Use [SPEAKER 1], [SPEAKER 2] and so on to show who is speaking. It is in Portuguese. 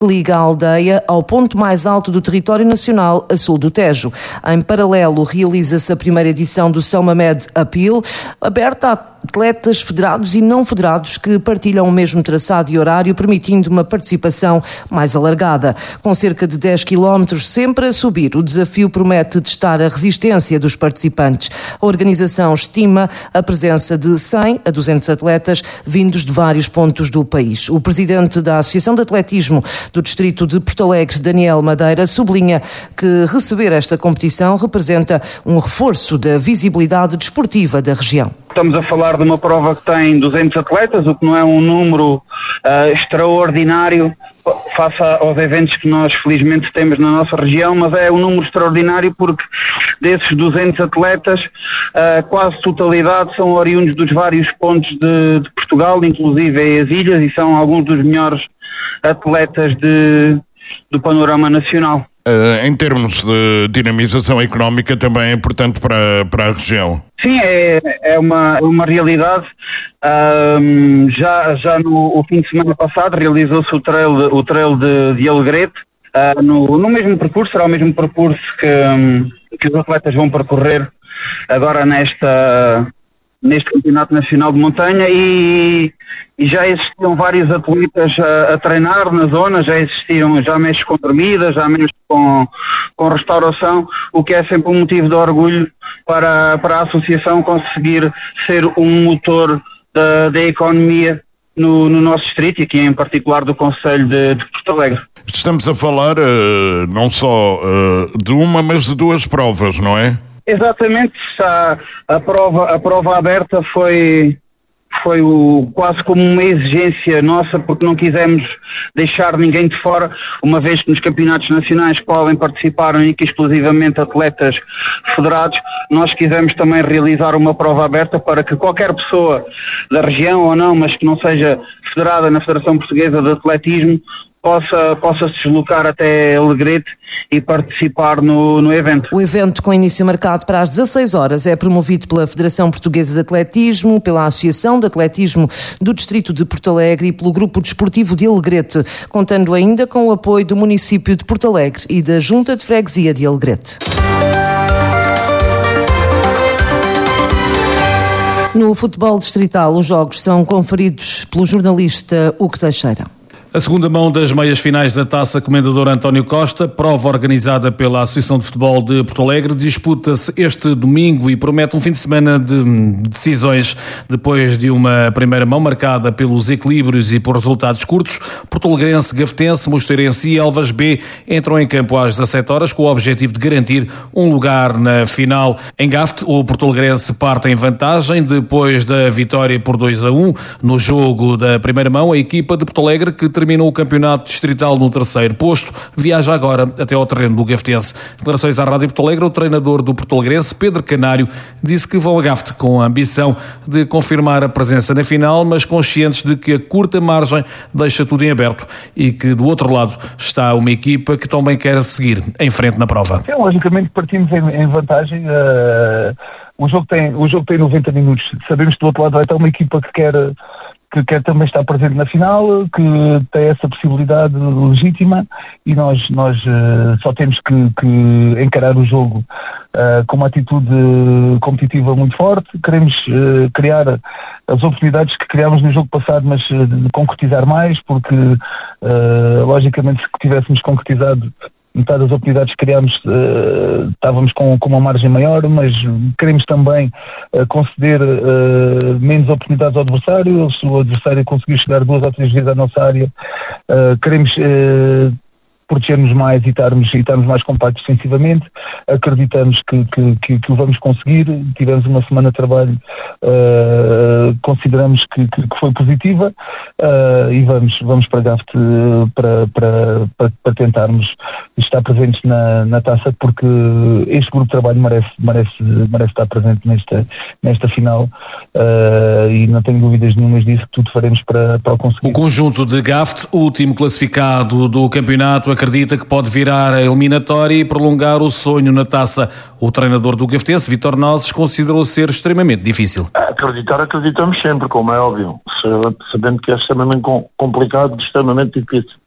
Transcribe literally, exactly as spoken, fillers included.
[SPEAKER 1] liga a aldeia ao ponto mais alto do território nacional, a sul do Tejo. Em paralelo, realiza-se a primeira edição do São Mamed Appeal, aberta a atletas federados e não federados que partilham o mesmo traçado e horário, permitindo uma participação mais alargada. Com cerca de dez quilómetros sempre a subir, o desafio promete testar a resistência dos participantes. A organização estima a presença de cem a duzentos atletas vindos de vários pontos do país. O presidente da Associação de Atletismo do Distrito de Porto Alegre, Daniel Madeira, sublinha que receber esta competição representa um reforço da visibilidade desportiva da região.
[SPEAKER 2] Estamos a falar de uma prova que tem duzentos atletas, o que não é um número uh, extraordinário face aos eventos que nós felizmente temos na nossa região, mas é um número extraordinário porque desses duzentos atletas, uh, quase totalidade são oriundos dos vários pontos de, de Portugal, inclusive as ilhas, e são alguns dos melhores atletas de, do panorama nacional.
[SPEAKER 3] Uh, em termos de dinamização económica também é importante para, para a região.
[SPEAKER 2] Sim, é, é uma, uma realidade. Um, já, já no o fim de semana passado realizou-se o trail, o trail de, de Alegrete, uh, no, no mesmo percurso, será o mesmo percurso que, um, que os atletas vão percorrer agora nesta, neste Campeonato Nacional de Montanha, e, e já existiam vários atletas a, a treinar na zona, já existiam, já mexe com dormida, já mexe com, com restauração, o que é sempre um motivo de orgulho para, para a associação conseguir ser um motor da, da economia no, no nosso distrito e aqui em particular do Concelho de, de Porto Alegre.
[SPEAKER 3] Estamos a falar uh, não só uh, de uma, mas de duas provas, não é?
[SPEAKER 2] Exatamente, a, a, prova, a prova aberta foi, foi o, quase como uma exigência nossa, porque não quisemos deixar ninguém de fora, uma vez que nos campeonatos nacionais podem participar única e exclusivamente atletas federados. Nós quisemos também realizar uma prova aberta para que qualquer pessoa da região ou não, mas que não seja federada na Federação Portuguesa de Atletismo, possa, possa se deslocar até Alegrete e participar no, no evento.
[SPEAKER 1] O evento, com início marcado para as dezasseis horas, é promovido pela Federação Portuguesa de Atletismo, pela Associação de Atletismo do Distrito de Porto Alegre e pelo Grupo Desportivo de Alegrete, contando ainda com o apoio do município de Porto Alegre e da Junta de Freguesia de Alegrete. No futebol distrital, os jogos são conferidos pelo jornalista Hugo Teixeira.
[SPEAKER 4] A segunda mão das meias finais da Taça Comendador António Costa, prova organizada pela Associação de Futebol de Porto Alegre, disputa-se este domingo e promete um fim de semana de decisões. Depois de uma primeira mão marcada pelos equilíbrios e por resultados curtos, porto-alegrense, gafetense, mosteirense e Elvas B entram em campo às dezassete horas com o objetivo de garantir um lugar na final. Em Gafte, o porto-alegrense parte em vantagem depois da vitória por dois a um no jogo da primeira mão. A equipa de Porto Alegre, que terminou o campeonato distrital no terceiro posto, viaja agora até ao terreno do gafetense. Declarações à Rádio Porto Alegre, o treinador do porto-alegrense, Pedro Canário, disse que vão a Gafte com a ambição de confirmar a presença na final, mas conscientes de que a curta margem deixa tudo em aberto e que do outro lado está uma equipa que também quer seguir em frente na prova.
[SPEAKER 5] Sim, logicamente partimos em, em vantagem. Uh, o, jogo tem, o jogo tem noventa minutos. Sabemos que do outro lado vai estar uma equipa que quer... que quer também estar presente na final, que tem essa possibilidade legítima, e nós, nós uh, só temos que, que encarar o jogo uh, com uma atitude competitiva muito forte. Queremos uh, criar as oportunidades que criámos no jogo passado, mas uh, concretizar mais, porque uh, logicamente se tivéssemos concretizado metade das oportunidades que criámos, uh, estávamos com, com uma margem maior, mas queremos também uh, conceder uh, menos oportunidades ao adversário. Se o adversário conseguir chegar duas ou três vezes à nossa área, uh, queremos uh, proteger-nos mais e estarmos, e estarmos mais compactos defensivamente. Acreditamos que, que, que, que o vamos conseguir. Tivemos uma semana de trabalho, uh, consideramos que, que, que foi positiva, uh, e vamos, vamos para Gafte para, para, para, para tentarmos estar presentes na, na taça, porque este grupo de trabalho merece, merece, merece estar presente nesta, nesta final, uh, e não tenho dúvidas nenhumas disso, que tudo faremos para, para o conseguir.
[SPEAKER 4] O conjunto de Gafte, último classificado do campeonato, acredita que pode virar a eliminatória e prolongar o sonho na taça. O treinador do Gafetense, Vítor Nozes, considerou ser extremamente difícil.
[SPEAKER 6] Acreditar, acreditamos sempre, como é óbvio, sabendo que é extremamente complicado, extremamente difícil.